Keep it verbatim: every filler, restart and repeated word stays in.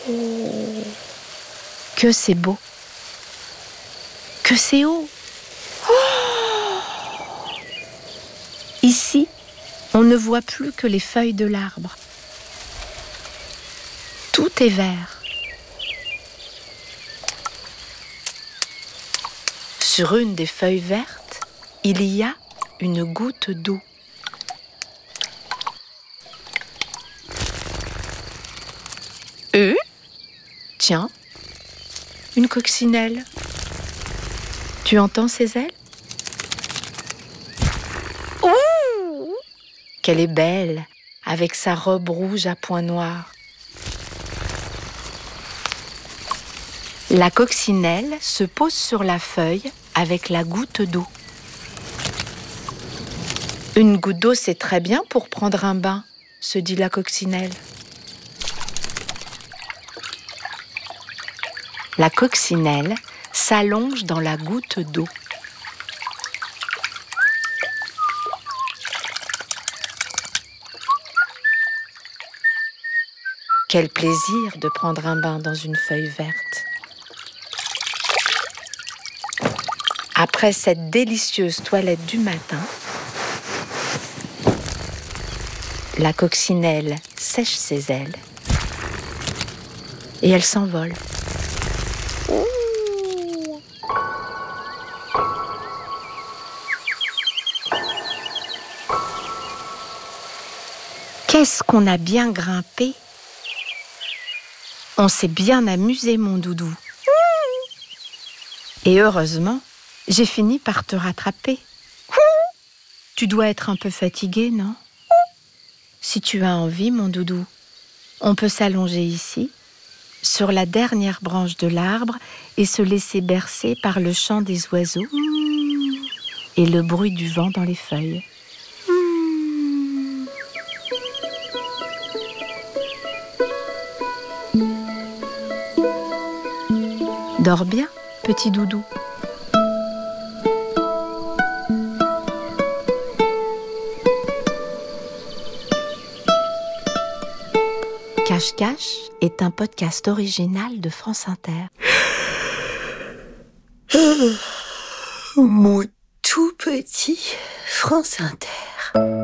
Que c'est beau. Que c'est haut. Ici, on ne voit plus que les feuilles de l'arbre. Tout est vert. Sur une des feuilles vertes, il y a une goutte d'eau. Euh, tiens, une coccinelle. Tu entends ses ailes? Ouh! Qu'elle est belle, avec sa robe rouge à points noirs. La coccinelle se pose sur la feuille avec la goutte d'eau. Une goutte d'eau, c'est très bien pour prendre un bain, se dit la coccinelle. La coccinelle s'allonge dans la goutte d'eau. Quel plaisir de prendre un bain dans une feuille verte. Après cette délicieuse toilette du matin, la coccinelle sèche ses ailes et elle s'envole. Qu'est-ce qu'on a bien grimpé! On s'est bien amusé, mon doudou. Et heureusement, j'ai fini par te rattraper. Tu dois être un peu fatigué, non? Si tu as envie, mon doudou, on peut s'allonger ici, sur la dernière branche de l'arbre, et se laisser bercer par le chant des oiseaux et le bruit du vent dans les feuilles. Dors bien, petit doudou. Cache-Cache est un podcast original de France Inter. Mon tout petit France Inter.